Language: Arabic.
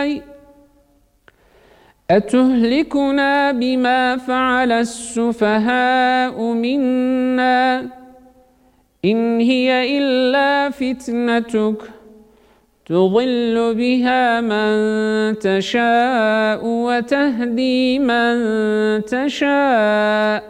أتهلكنا بما فعل السفهاء منا إن هي إلا فتنتك تضل بها من تشاء وتهدي من تشاء